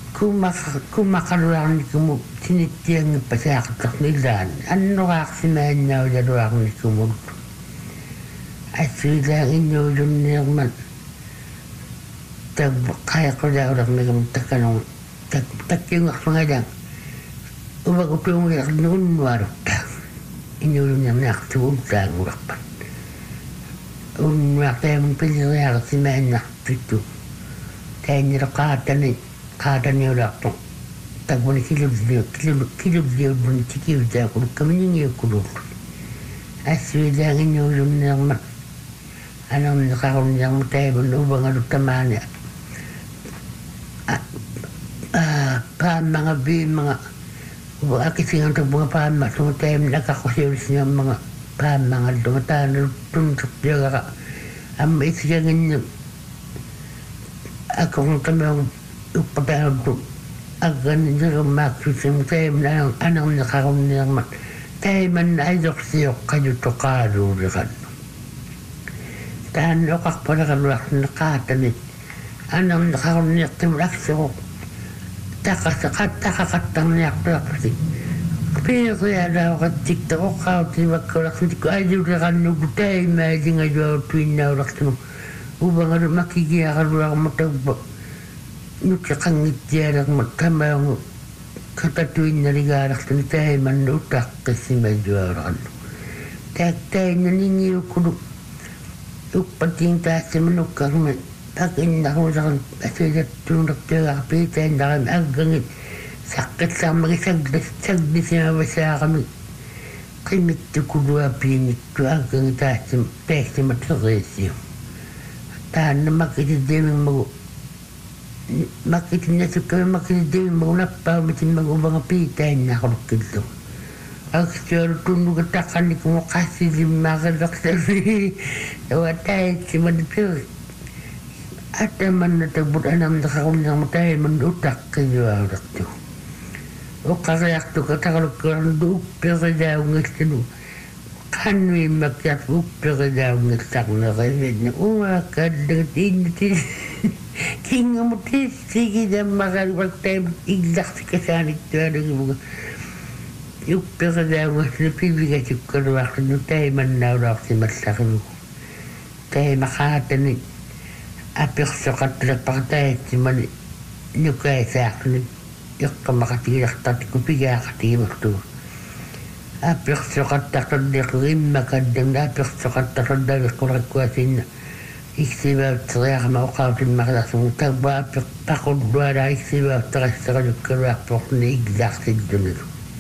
kumakaluang ni kumu sinitiang pasakatak nilan ano kaksimahan niya o jaluang ni kumu at sila inyo yun naman kaya ko daw lang naman takanong takyong ako nga lang umagutong nga noon warok ta inyo yun naman nakatuog ta ang urapan unwakta yung piniraya kaksimahan nakatuto kaya nirakatan eh kadan niya udah tuh tak boleh kilub dia pun cikir dia aku kami ni aku dulu asal jangan nyusun yang mak anak nakahun yang mutai pun ubang ada temannya paham mga bi mga akisingan tu mga paham mak mutai nakakosirusnya mga paham mga dumatan tuntuk dia kak am itu jangan aku kami pada tu agan jaga maksudnya saya menang anak nakahun yang mat saya menajak siok kayu tokaru dekat dan okak pada keluar nakatan ni anak nakahun yang terak siok takatang yang berapa sih tapi saya ada orang TikTok kau tiba keluar TikTok aja dekat nubutai macam aja tuina orang tu ubang ada makigi keluar mata nukakang itiarang magkamang katatuin na ligarak na tayo manutak kasi majuaran. Taktay na ninyo kulo upating taas sa manukang pagin na ko sa kasigat tunak tayo kapitan na kami agangit sakit sa mga sagdi siya basa kami kimit to kulo apinit to agangit taas sa matakaisyo. Tahan na makitidiming mag makita niya suka makita din muna pa macam mangubang apitan na ako kito. Actually tunog katakan ni ko kasi di makadaksan ni watay si madito. At man natagbutan ang nakakong ng matay manutak kayo awak to. O kakayak to katakal ko ang duuk pero daw ng kanwi makyat upir daw ng sak na kayo niya. Kadang King mo sige na makapag-time exact kasani ito ano yung pera daw na pibigat yung karuwak no tayo man naurok si masakin ko tayo makahatan apir sa katrapak tayo si man yung kaya sa akin yung kamakatirak tati ko piga katimak to apir sa katrapak na rin makadang na apir sa katrapak na kurakwasin na istiwa terang mau kau tin makasung tagba pakod dua istiwa terus kerja pokni exact itu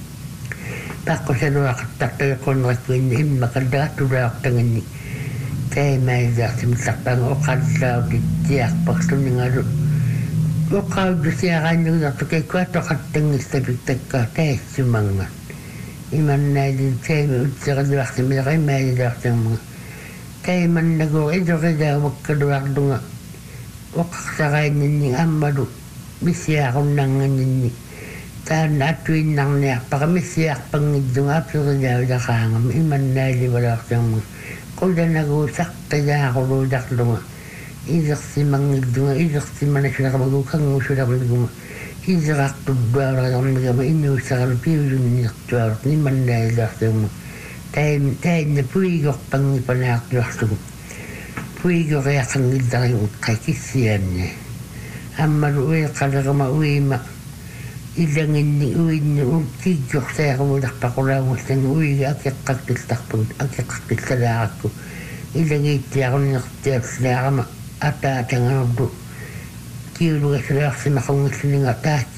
pakod saya tak terkon rakuin makada tu rak tangan ni saya mai dah sempat bang okan sa di tiak paksun dengan okau disiaran juga pakai kuat okat tengis tapi tekka tes semangat iman nadi saya ucapkan waktu mereka mai dah semua kaya man nago ito kaya magkaluwag doon nga wakakasakay nining amado misya akong nangan nining taan atuin nang niya paka misya pang ito nga pero kaya dakangam iman na wala siyang mga kuda nagusak kaya ako ludak doon nga isak si mang ito nga isak si manasya kamagukang usura ko doon nga isak tudwara kang nagama inusa kalpiyo yun isak ni man na siyang mga tayo na puigok pang ipanaklos ko. Puigok kaya kang ita yung kakisiyan niya. Ang maruwi kada mauwi ma. Ilangin ni uwi ni tigok saya kamudak pa ko lang ng uwi akit kakit sa lahat ko. Ilangin tiya ako nakatiyap sa lahat ma. Ata nga do. Kilo ka sa lahat sa makong sininga taas.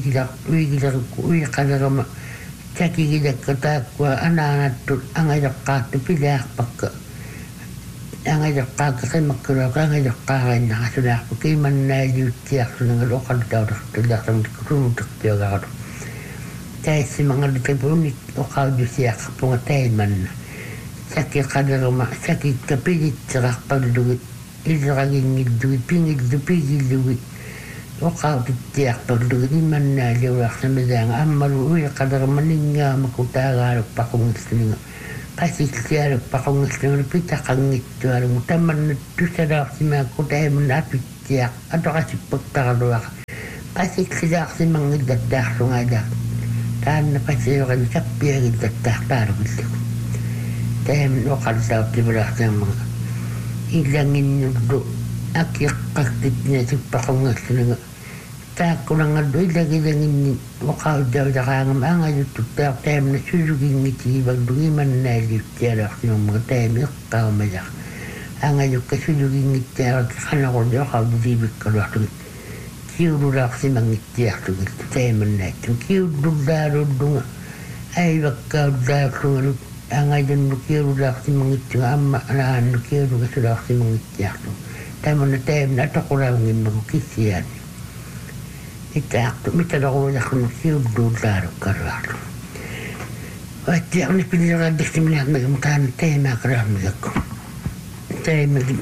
Uwi kada ma. Caki kita kata anak-anak tu angajak kata pilih pakai angajak pakai makro angajak pakai nak sudah pakai mana jutia sudah lokal dah datang di kurung tak jaga tu. Saya semangat ditempun lokal jutia kapungatai mana. Caki kada rumah caki tapi cerah pada duit. Israeli duit pinggir duit. Wakau tiak perlu di mana dia orang semedang amal uya kadar meninggal makutara pakung selinga pasti tiada pakung selinga pita kangit tu ada mutaman tu sedap si makutai mendapat tiak atau kasih pekar doa Asiksidaaksi mangiddattaarlu ngada. Taanna pasiyoqan sappiagiddattaartaaru killugu. Taam oqaltautti palaaqtaammaga. Illanginnullu akiqqaqtitna suppaqungassunaga. Taakkunangaddu illagilanginni oqauddaudaqaangama angajuttuttaaq taamna suluginngitiivallugi mannaaliuttialaartinummaga taami iqqaumajaq. Angajukka suluginngittiaraki qanaqulli oqauddiibikkaluartugit. Kiululaarsimangittiartugit taamannaattu. Kiullullaalullunga aivakkauddaarlugalut angajunnu kiululaarsimangittuga amma anaannu kiulugasulaarsimangittiartu. Tamanna taamna ataqulaungimmagu kissiaani. Itaaqtu mitalaquulaqnu kiulluullaalukkaruarlu. Vaattiaqni pilleraaddiqtiminaaqnaga mutaana taamaaqaraarmigakku. Taamagi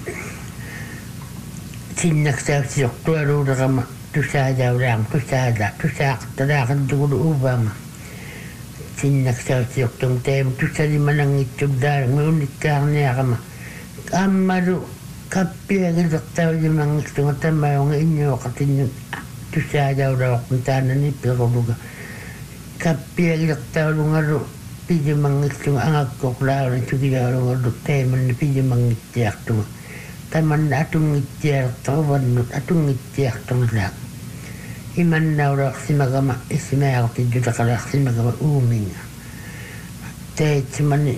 sinnaksaavsiortualuulaqama tusaadaulaaq tusaaqtalaaqantugulu uvaanga. Sinnaksaavsiortung taam tusalimanangitsullaalaqma unnittaarniaqama. Ammalu kappiagilertaulimangittunga tamaunga innuoqatinnu tusaadaulaaqma taanani peruluga. Kappiagilertaulungalu pijamangittunga angakkoqlaarun tukilaulungalu taamanna pijamangittiartunga. Tamanna atungittiartorvannut atungittiartorlaaq. Imannaulaarsimagama ismaaqtijutaqalaarsimagama uuminga. Taitsimani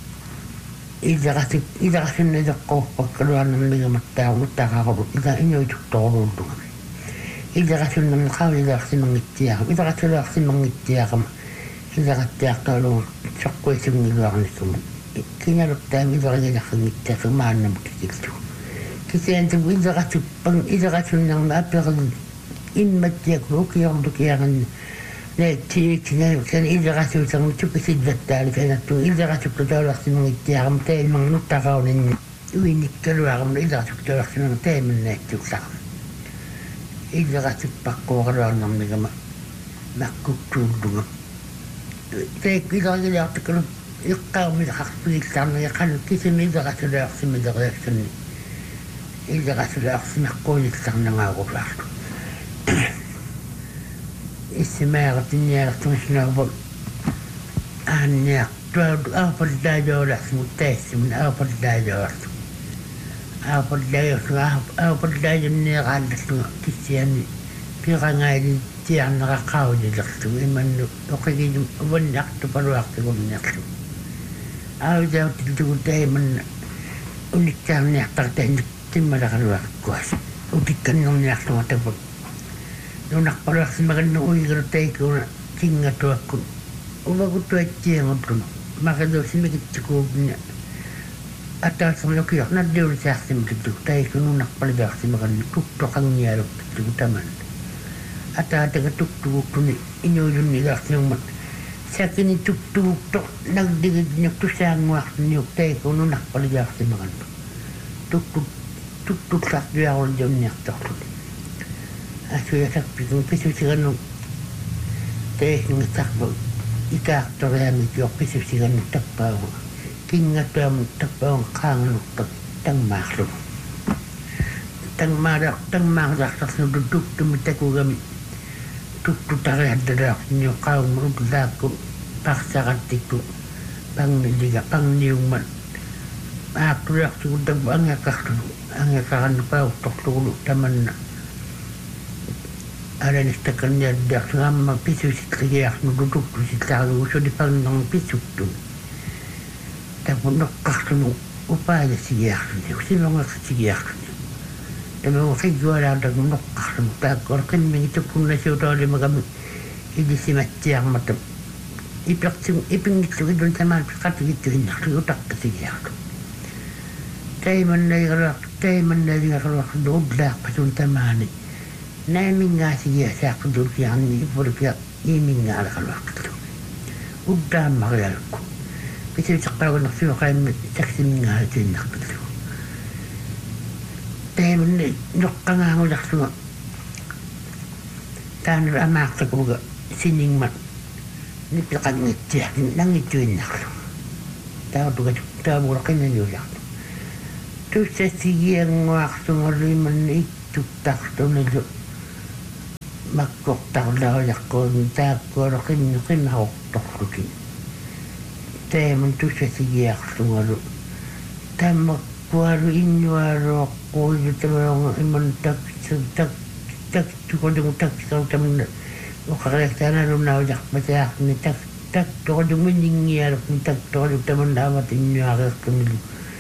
ilaqasunnadeqqorpakkaluarnammigamataaruttaqaqulu ila inuituktorluulluga. Ilaqasunnamqaulilaarsimangittiaqama ilaqasulaarsimangittiaqama ilaqattiartorlugu soqquisungiluarnikkuma. Kinaluktaami ilaqagilaqqangittiaqu maannamukikiltu. Kisiantugu ilaqasunnarma apeqalun immattiaqlu ukiorlukiaqanna. Kan ilaqasuutarma tukisillattaali kanattu ilaqasuktataularsimangittiaqama taimangnuttaqauninni uinikkaluaqamna ilaqasuktataularsimanga taimannaattuqlaqama. Ilaqasuppaqqooqaluarnarmigama makkuttuulluga. Taikku ilaqagilaartikkalu iqqaumilaqarpigillarnaga qanu kisimi ilaqasulaarsimileriaksunni. Ilaqasulaarsimaqqуулillarnangaaqularlu. Issimaaqitinnialertumisnaavu aanniaq aapallaajoolaqsimut taassimun aapallaajoortu. Aapallaajonniaqaallalluga kissiani piqangaali tiarnaqaqqaulilertu imannu oqigilum uvanniartupaluartigunniarlu. Aujautillugu taimanna unikkaarniartartaannik timmalaqaluarkuas. Utikkannerniarluga taput. Nunaqpaluarsimagannu uigertaikuna kingatuakkun. Uvaguttuatsianguttunu. Maqaluusimikitsikuugna. Ataassamlukior naddiulisaarsimikittugu taiku nunaqpaluarsimagannu tuttoqangialukkittegu tamanna. Ataataga tuttuguttuni inuulunnilaarsinummat. Sakini tuttugukto nagdigidniuk tusaanguarniuk taiku nunaqpaluarsimagannu. Tuttuqsartuarulliunniartortuni. Asuyasappikun pisusigannu teehingasarpu ikaartoriamikioq pisusigannu tappaagu. Kingatuamu tappaagun qaanganukta tangmaarlugu. Tangmaarlartarnu tuttuktumitakugami tuttutariaddalaarniu qaumurutlaakku parsaqattikku pangniungman. Aaqtulaartigu tapu angaqarannu pauttorlugulu tamanna. Alanistakkanniaddaarsungamma pisusitrigiarnu tutuktusitlaarlugu sodipannarnu pisuttu. Tapu noqqartunu upaajasigiarluni usimangaqsigiarluni. Tamu qiggualaartagu noqqartunu taakkuar qimmigitukkunnasiutaulimagami idisimattiarmatam. Ipingitlugiddun tamaan piqatigittuginnarlu utaqqasigiarlu. Taimannaigaruarlu ullaaqpasun tamaani. Naimingaasigia saaqudulkiarni ipurkia imingaalaqaluarlu. Uddaammaqialukku. Pisusiqqaugunarsiuqaimmat saksimingaalatinarpillu. Taimanni noqqangaangularluga taanur amaaqtakuga siningmat nipiqangittiaqin nangittuinnarlu. Taavuraqinnajuularlu. Tussasigianguarsungarrimanni ittuttartunallu makkoktarlaajaqquun taakkualoqinneqin haqortorluki taaman tussasigiarlungalu tammakkualu innualuoqquulu tamaronga iman tuqodungu taksautamna uqariaqtaanalunnaujaqpataaqni tuqodungminningialuqni tuqodung tamannaamat innuareertumilu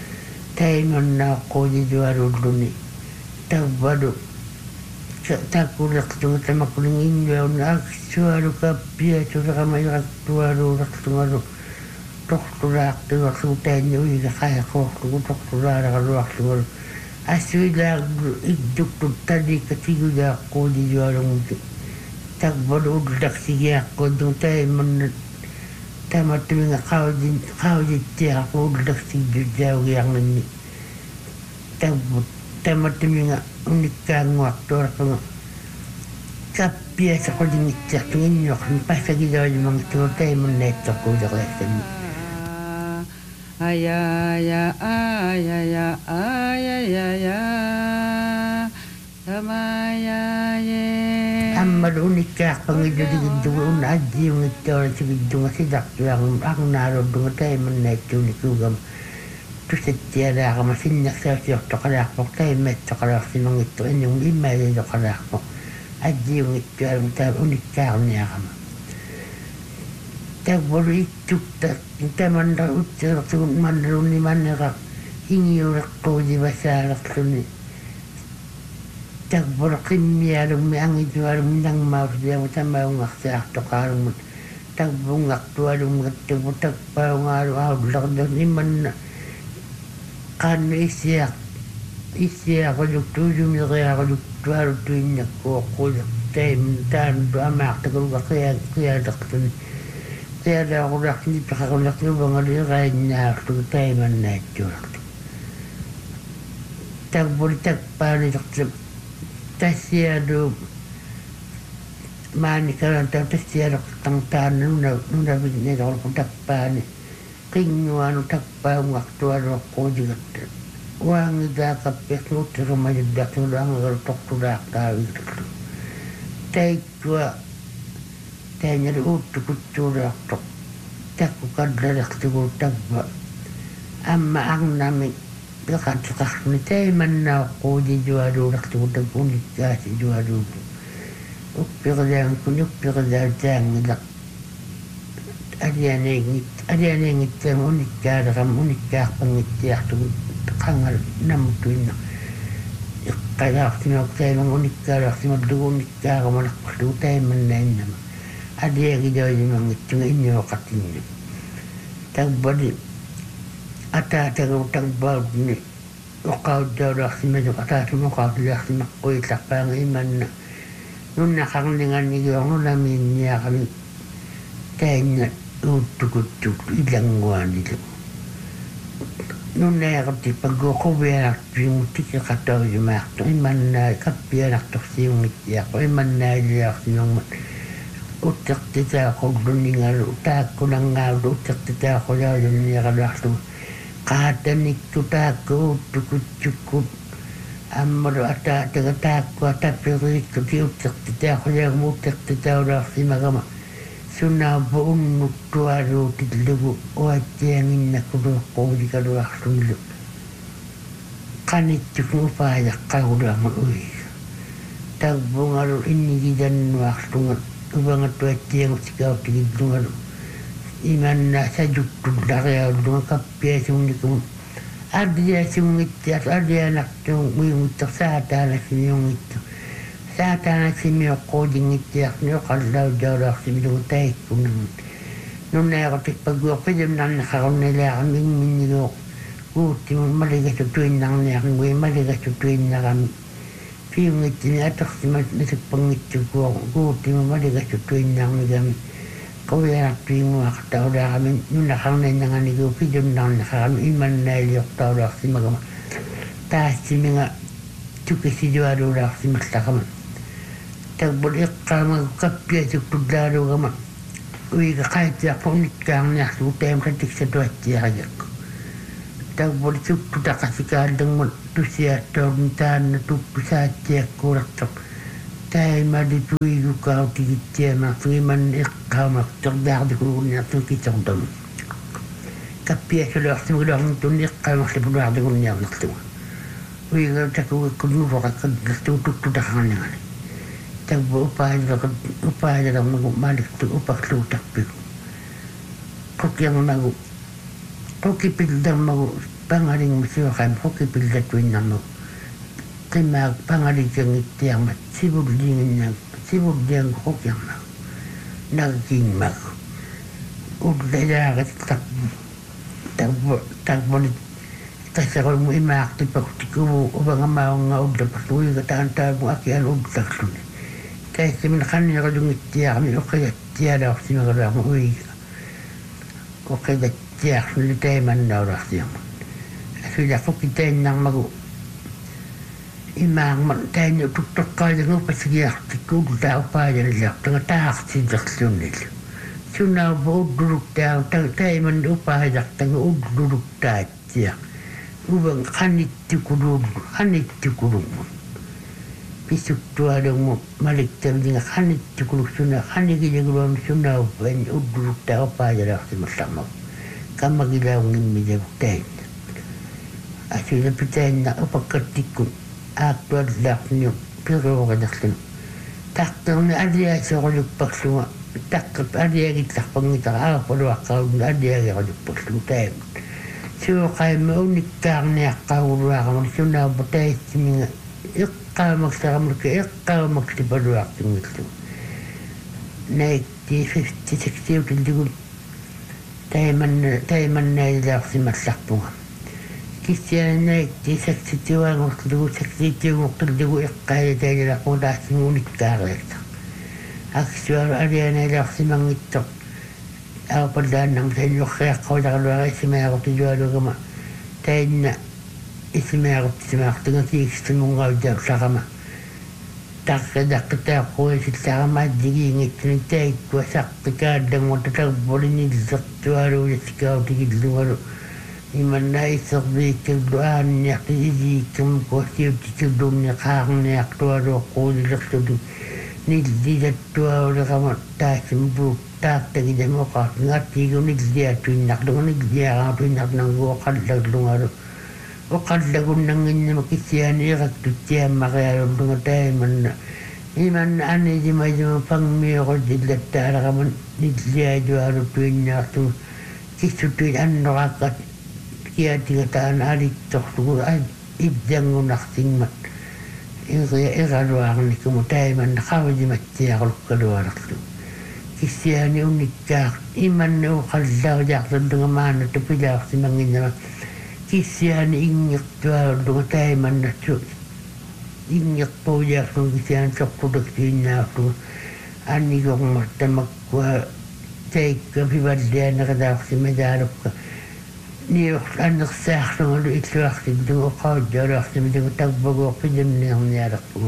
taimannaaqquulilualulluni tavvalu takuleqtunga tamakuling innuauna aksualukappia tuqamairaqtualuulertungalu tortulaaqtuarlugu taannuiga qaaqoorlugu tortulaaraqaluarlugu asuilaaqlu idduktut talikatigulaaqquulilualungu tavvalu ullaqsigiaqquntung taimanna tamattuminga qaujittiaqu ullaqsiggiujaaugiarnanni tavvut tamattuminga unikkaanguartuarpunga kappiasaqulingittiartunginnuarni passagilaajumangittugu taimannaittorquuleqaassanni ayaya ayaya ayaya samayaye ammalu unikkaarpangilluligiddugu un ajjiungittuaratigiddunga sidaqtuarnum arnaaruddunga taimannaittuunikugam tussattialaaqama sinnersaasiortoqalaarpoq taimaattoqalaarsimangittu innum immaaliloqalaarpoq ajjiungittualum taa unikkaarniaqama tavvalu ittukta tamanra utsertugun mannerunni mannera ingiureqquulivasaaleqluni tavvalu qimmialummi angitualummi nangmausliamu tamaungarsaartoqaalumut tavvungartualumgattugu takpaungaalu aullerlun imanna qaannu issiaquluktuulumiriaquluktualuttuinnakkuoqqulu taandu amaartakulga qialeqluni qialaaqulaqni paqaqulaqluvangalu iqainnaarlugu taimannaattuulartu tavvalu takpaanilertu tassialu maanikalaanta tassialoqtangtaanna nunavigneloqulqu takpaani qinnuanu takpaungartualuoqquuligatta uangidaaqappiaqnuutterumayuddaqtulu angagalu tortulaaqtaavigerlu taittua taanyalu uuttukuttuuleortoq takkukallalaqtugu tavva amma arnami peqatiqarluni taimannaoqquulilualuulertugu takunikkaasilualuutu uppiqlaangkuni uppiqlaataangilaq alianeengittam unikkaaleqam unikkaarpangittiartugu qangal namuttuinna iqqalaartimiaq taimang unikkaaleartimallugu unikkaaramalaqparlugu taimannaainnama aliagiloojimangittunga innuoqatinni tavvali ataatagu tavvautni uqauddauluarsimaluk ataatumuqautiliarsimaqquillarpaanga imanna nunnaqarningannigiornulamiinniaqami tainna uuttukuttuk ilanguanilu nunnaaqarti pagguoquvianartuimuttikiqattaujumaartu imannaa kappianartorsiungittiaqu imannailiarsimangmat utteqtitaaqulluningalu taakkunangaalu utteqtitaaqulaulunniaqaluarlu qaatanikku taakku uuttukutsukkut ammalu ataataga taakkua tappiriikkuti utteqtitaaqulaagmu utteqtitaulaarsimagama sunnaappu unnuttualuutillugu uattianginnakuluuqqуулikaluarlumilu qanittuku upaajaqqagulaama uiga tavvungalu innigidannuarlunga uvangattuattiangutsikautigillungalu imanna sajuttullariaullunga kappiasunnikum aliasungittiar uiungittorsaataanassimiungittu saataanassimiоққуулингитtiarni oqallaudaulaarsimilungu taikkunamut nunnaaqatikpaguoqpilimnarnaqarunnilaaram ingminniguoq kuuttimun maligassutuinnarniaqngui maligassutuinnarami piungittini atorsimat nasukpangitsukuoq kuuttimun maligassutuinnarmigami qavianartuinguaqtaulaarami nunnaqarninnanganigu pilimnarnaqarami imannailiortaulaarsimagama taassiminga tukisilualuulaarsimallaqama tavvul iqqaamagu kappiasuktullaaluugama uiga qaitiarpu unikkaarniarlugu taimqatiksatuatsiariakku tavvul suktutaqasikaallermut tussiaattoorni taanna tukkusaatsiakkuulertoq Taima di tuigu kau tigitia matri man ikkamak terdar di kurunya tu kitordom. Kapia sudah semudang tu ikkamak di pudar di kurunya tu. Uiga taku kunu rokat tu tu dahangan. Tak upaya dalam malik tu upak tu takpi. Kok yang magu. Koki pildam magu pangaring mesti kan koki pildat tu inamu. Tema pangaring yang itiang mat sibuk dingin kok yang mau naging mau udah tak boleh tasawur mo imak ti paktiku ubang mau udah patuloy katanta mo akian udah suni kaya siminakan niya kadung itiyak mi okay tiada ako sinagara mo uy okay da tiyak suni tayo man daw rakyang sudah ko kita nang magu imang man tayo niyo tutukal yung upasigiyak tiku daw pa yan niya tanga tahak si Jackson nila suna bo uduruk tayo tayo man upahayak tanga uduruk tayo tiyak ubang kanit tikurug mo pisuk tuwa daw mo maligtam di nga kanit tikurug suna kanit ginagawa mo suna upahan uduruk tayo upahayak si masama kamagilaw ng midya tayo asyo na pitayin na upagkatikon actual dak niyo pero kadaktan takto na adiya sa kulupaksunga takot adiya kita pangita palo akaw na adiya kulupaksunga so kay maunik kang niya kawura ka magsuna batay sininga ikka magsakam ka ikka magsipaluak yung ito na 50-60 tindigun tayo man na ilak si masakpunga Kisya di saksitiwa ngoktugu saksitiwa ngoktugu ikkaya tayo na kung dahil ngunit karekta. Aksuar ariya na ilak si mangitok. Ako padaan ng sa inyo kaya ako nakalwa isimaya ko tijuwa kama. Tayo na isimaya ko tunga kikis mong gawdaw sa kama. Takadakita ko sa kama digingit ng tayo ko saktikadang mo tatagbolin ni saktuwaro na sikaw tigil lumaro. Iman na isakbi kildoan niya tiidi kim ko siyo tikildom niya kakang niya aktuaro ko nilaksudu nildidat tuwa kama tasim buk tak tagi jamo ka ngati ko nildiya tuinak dong nildiya ka tuinak nang go kadlag lungaro o kadlag nangin niya makisiya niya katutiya makayaro dong tayo man iman na ane di majo pangmiyo ko dilat tara kama nildiya juaro tuinak tu kisutuin ano kakat Kaya tingataan alit tuktugur ay ibdang unakting mat. Kaya ikaluang ni kumutay man nakawa di matya kaluwarak to. Kisya ni unikak iman na ukaldaw jaksan dunga mana tupidak si mangin naman. Kisya ni ingyak tuwa dunga tayo man na to. Ingyak po jaksan kisya ang tuktudak siya to. Ani kong magtamakwa tayo kapibadya na kadak si madarap ka. Ni anak sah nang lu itluak si dungo kau jarak si dungo tagbago pinjam ni ang niarak po.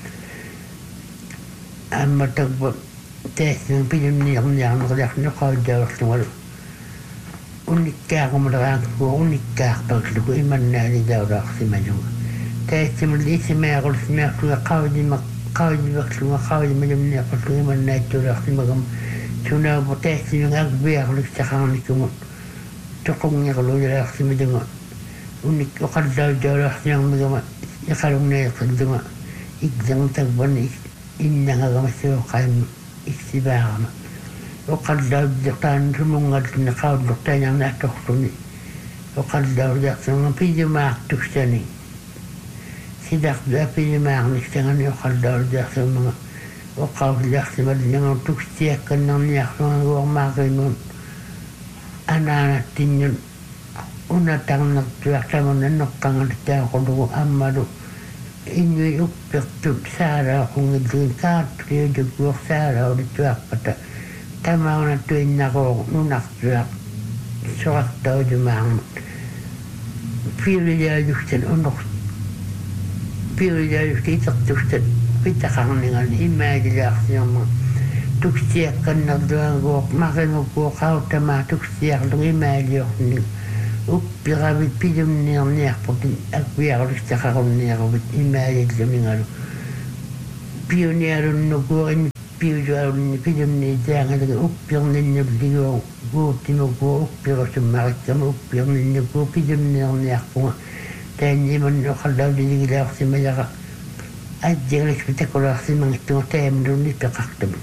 Amma tagbag tes ng pinjam ni ang niarak kadak na kau jarak si malu. Unik ka kumadarang ko unik ka paglugo iman na ni jarak si malu. Tes si mali si mayakol si mayakol kau di baksunga kau di pinjam ni ako iman na jarak si magam. Suna po tes si mga agbiyak lu sa kang ni kumot. Tukong niya kalau jarak si medanga unik okadal jarak yang medanga ya kalau niya kadunga igdang tagban inna nga masyo kaim isibama okadal jatan sumungat na kaw doktor yang natok tuni okadal jatan ng pijama tuksani sidak da pijama ni stangan okadal jatan mga okadal jatan madnyang tuksiakan ng niya ng makinon anak tinjun unatang nagtuak sama nanokang ada kalau amaru ini upek tu sara kung ngidin katri juga sara udah tuak pada tamang na tuin nako nunak tuak soak tau jumang pilih dia justen unok pilih dia justen justen kita kang dengan imajinasi yang tuksiak kan nagduang go makin go kau tema tuksiak dong imajok ni upirabit pidum ni niak pagin agbiak lu sa kakon niak bit imajok jami ngalu pioneerun nukurin piusuarun pidumni taangalega uppiorninnuligo guutimugu uppirosummarikkama uppiorninnugu pidumniorniarpunga taanniman oqallauligilaarsimajaqa ajjigalismitakulaarsimangittunga taamnunni peqartamu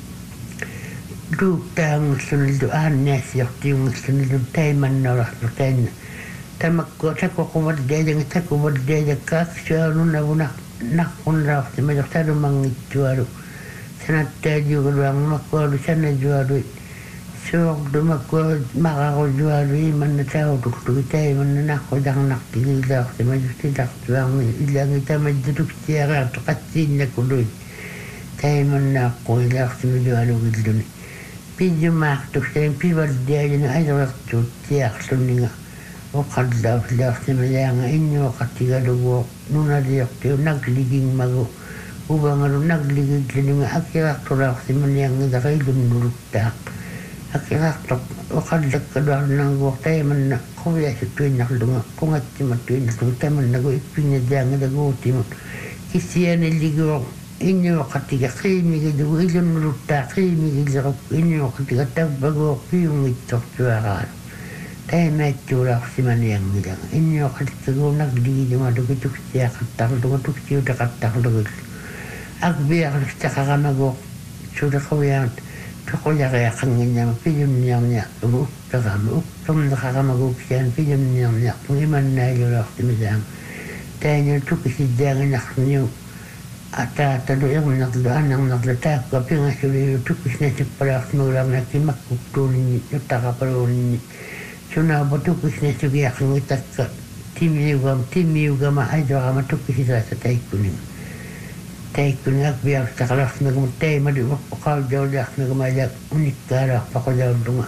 luuttaangussunilu aanniassiortiungussunilu taimannorarlu taanna tamakko takoquvalleejangi takuvalleejakkaaksuarunavuna naqqunneraarsimajartalumangittualu sanattaajugaluarmakkualu sanajualu suorlumakkualu maqarujualu imanna tautullugi taimanna naqqujaqnartigilaarsimajutilartuarmi ilangi tamaddutuksiaraartu qatsiinnakului taimannaaqquilaarsimajualugilluni pijjumaartuksain pivalliajana ajolertuutiarlunninga oqallaulaarsimajaanga innuoqattigalugu nunaliortiu nagligingmagu ubangalu nagligiglinunga akirartulaarsimaniangidaqailunnuruttaaq akirartoq oqallakkaluarnanguortaimanna qoviasuttuinnarlunga qungatsimattuinnarlunga tamannagu ippingajaangalaguutimut kissianilliguor innuoqattiga qiimigilugu ilunnuruttaaq qiimigillerup innuoqattiga tabbaguor piungittortuaraalu taimaattuulaarsimaniangilanga innuoqattigaguunnagligilumalugu tuksiaqattarlugu tuksiutaqattarlugul akbiarlustaqaramaguor sulequyaat pequyariaqanginnama pijunniarnia upperama upperneqaramaguuksiaan pijunniarniarpu imannaajulaartimisaanga taanil tukisijaanginarniu ataatalu irminarlu anarnarlu taakka pingassulilu tukisnasippalaartimagulaarnakki makkuktuulinni nuttaqapaluulinni sunaapo tukisnasugiaqangitakka timiugama ajoqama tukisisaasa taikkuning akbiarustaqalaartimagamu taimali uqqaujauliartimagamaja unikkaalaarpaqulaulunga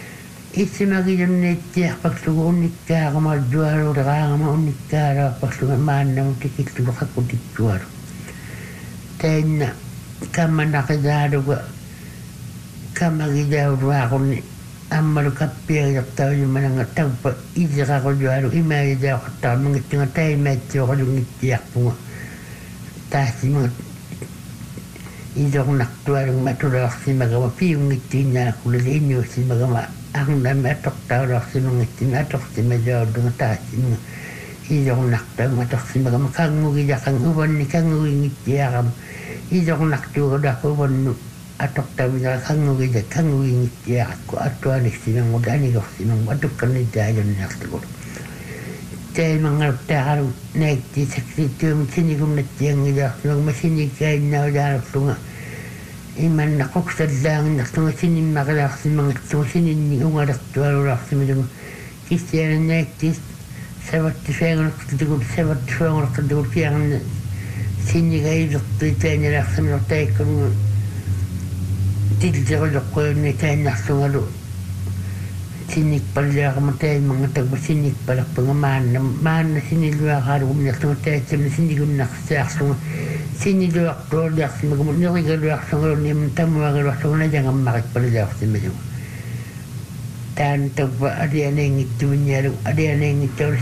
issimagilunniittiarpaklugu unikkaarama jualuuleqaangama unikkaalaarpakluga maannamu tikillugu qakkutikkualu tainna kammanaqidaaluga kamagidauluaqunni ammalu kappiagilertaujumananga tagpa isiqaqullualu imaagidauqattaamangittunga taimaattiuqalungittiarpunga taasimangat isornartualunga matulaarsimagama piungittiinnaaqulali innuussimagama arnami atortauluarsimangittima atorsimajaulunga taasimunga isornartaunga atorsimagama kangugijaqan uvanni kangugingittiaqama isornartuugaluarpa uvannu atortavinara kangugingittiaqakku attualissimangut anigorsimangu atukkarnitaajunniartugulu taimangaluttaaqalu naikti saksittuumi sinigunnattiangilaartumagama sinikkainnaulaalurlunga imanna qoqsallaanginnartunga sinimmaqilaarsimangittunga sininni ungalertualulaarsimalunga kissiana naikti savattifaangunertutugul kianganna sinnigaillertuitaanalaarsamilortaikkunga tilliqulleqquyunni taannarlungalu sinnikpalliaqama taimmangatagma sinnikpalerpunga maanna siniluaqaaluguminertunga taatsamna sinnigunnarssaarlunga siniluartuuliarsimagamu nerigaluarsungalunniam tamuagaluarsunga najangammaqikpalilaarsimaluga taantagva alianaingittuminnialugu alianaingittaulu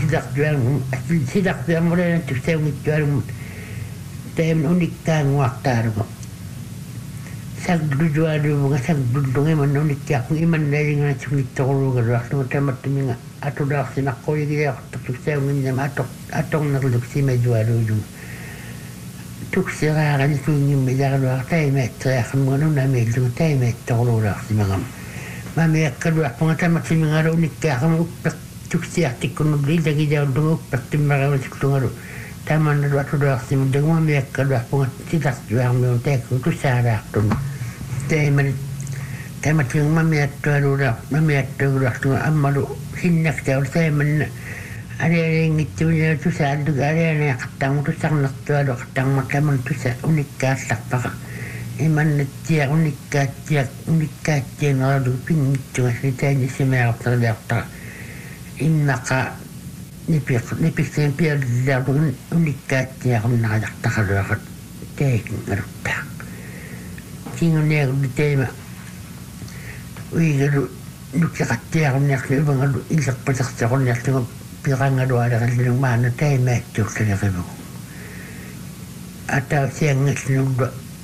silartuarmulanattuksaungittualugu taimna unikkaanguartaalugu sagdujualuunga sagdullunga imanna unikkiarpunga imannaalinganatsugnittoquluugaluarlunga tamattuminga atulaarsinaqquyigiaqartartuksaunginnama atornerluksimajualuulunga tuksiraarani tuingimmilaarluar taimaatteriaqammuga nunamiillunga taimaattoquluulaarsimagama mamiakkaluarpunga tamattimingalu unikkaaqama uppeq tuksiartikkunnullu ilagijaulunga uppertimmaravasiklugalu tamannalu atulaarsimullagu mamiakkaluarpunga silartuarmiu taakku tussaalaartunu taimani tamattiminga mamiattuaguluartunga ammalu sinnaktaulu taimanna alialiingittumilalu tusaalluga alialiaqattaangu tussarnertualu qattaangma taman tussa unikkaallaqpaqa imannattia unikkaattiangaralu pingittunga sitaannissimaartarliartara immaqa nipikseen piallilaarlugun unikkaattiaqamnaqajartaqaluaqat taikingaluttaa kingunniagullu taima uigalu nukkiqattiaqamniarlu ivangalu illerpalertoqunniarluga piqangalualaqallunga maana taimaattuullaliqivugu atau siangasnullu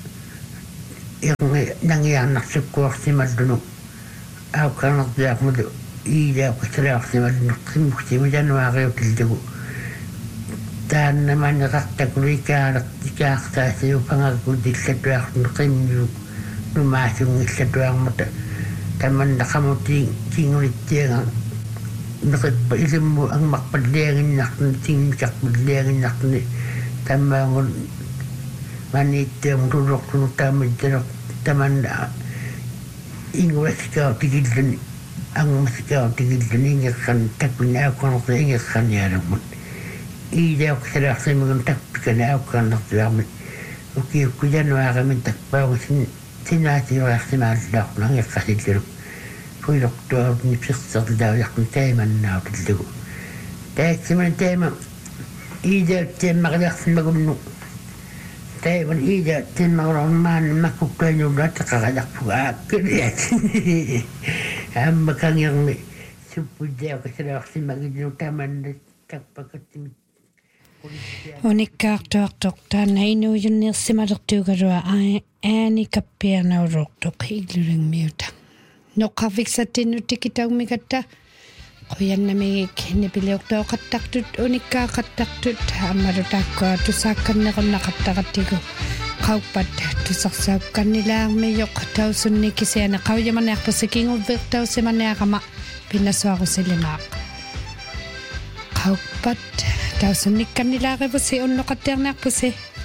yang nangyayang naksikuwak si Madunok. Ako ka nakdiyak mo do. Iya ko sila si Madunok. Si January o tildago. Tahan naman nakaktaguloy ka sa iyo pangagudil sa tuwak no kayo numasong sa tuwak mo taman nakamuting kingulit siya nakapaisim mo ang makpadlengin nakin sakpadlengin nakin tamangon manita ang turok ng tamad taman ingwas ka tigil din ang mas ka tigil din ingay kan tapin ako ng ingay kan yarang mo iya ko sa sa mga tapin ako kan ng yaman okay ko yan wala kami takpaw sinati wala si malak lang kasi dito Pwy doktor ni pisar daw yakun teman na tildugo. Dahil sa mga tema, ida tema kadaksin magunno. Dahil man ida tema man makuklanyo na takakadak po akin. Ang makangiyang supudya ko sa daksin magunno taman na takpakatin. Unikkaartuartortaan ainuujunniirsimalерtuugalua äänikappiarnauruortuq igluringmiuta noqarfiksattinnu tikitaummigatta quyannamigik nipiliortooqattaqtut unikkaaqattaqtut ammalutaakkaa tusaakkanneqornaqattaqattigu qauppat tusarsaukkannilaarmiyоq tausunnikisiana qaujamaniarpussikinguvvirtausimaniaqama pinnasuarusilimaaq qauppat tausunnikkannilaarivusi unnoqattiarniarpusi